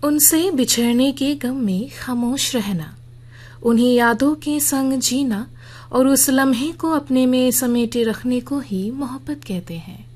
उनसे बिछड़ने के गम में खामोश रहना, उन्हीं यादों के संग जीना और उस लम्हे को अपने में समेटे रखने को ही मोहब्बत कहते हैं।